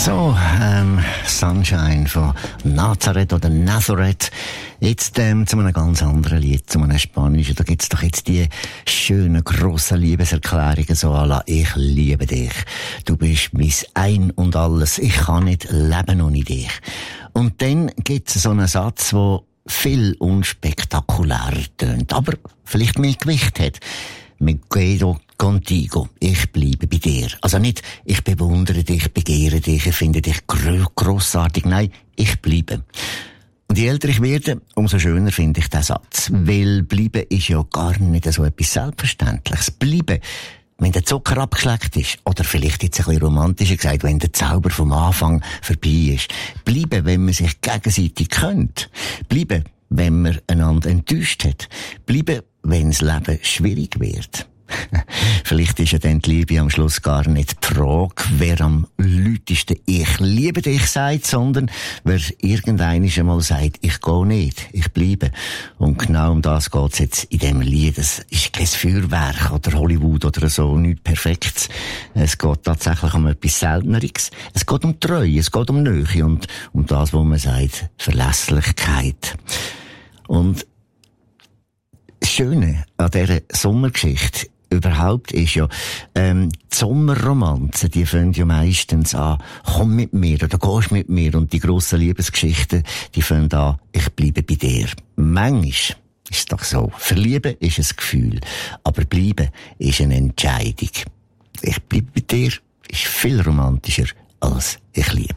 So, Sunshine von Nazareth oder Nazareth. Jetzt zu einem ganz anderen Lied, zu einem spanischen. Da gibt's doch jetzt die schönen, grossen Liebeserklärungen so à la «Ich liebe dich». Du bist mein Ein und Alles. Ich kann nicht leben ohne dich. Und dann gibt's so einen Satz, der viel unspektakulärer tönt, aber vielleicht mehr Gewicht hat. Me quedo contigo. Ich bleibe bei dir. Also nicht, ich bewundere dich, begehre dich, ich finde dich grossartig. Nein, ich bleibe. Und je älter ich werde, umso schöner finde ich den Satz. Weil bleiben ist ja gar nicht so etwas Selbstverständliches. Bleiben, wenn der Zucker abgeschleckt ist, oder vielleicht jetzt ein bisschen romantischer gesagt, wenn der Zauber vom Anfang vorbei ist. Bleiben, wenn man sich gegenseitig kennt. Bleiben, wenn man einander enttäuscht hat. Bleiben, wenn das Leben schwierig wird. Vielleicht ist ja dann die Liebe am Schluss gar nicht die Frage, wer am lautesten «Ich liebe dich» sagt, sondern wer irgendwann einmal sagt «Ich gehe nicht, ich bleibe». Und genau um das geht's jetzt in diesem Lied. Es ist kein Feuerwerk oder Hollywood oder so, nichts Perfektes. Es geht tatsächlich um etwas Selteneres. Es geht um Treue, es geht um Nähe und um das, was man sagt, Verlässlichkeit. Und das Schöne an dieser Sommergeschichte überhaupt ist ja, die Sommerromanzen, die fangen ja meistens an, komm mit mir oder gehst mit mir, und die grossen Liebesgeschichten, die fangen an, ich bleibe bei dir. Manchmal ist es doch so, verlieben ist ein Gefühl, aber bleiben ist eine Entscheidung. Ich bleibe bei dir ist viel romantischer als ich liebe.